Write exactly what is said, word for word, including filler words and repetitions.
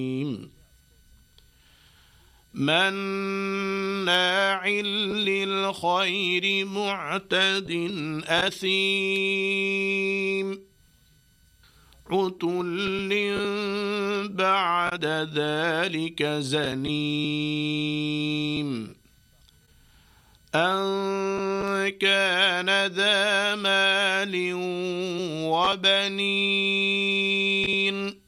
مناع للخير معتد أثيم عتل بعد ذلك زنيم أن كان ذا مال وبنين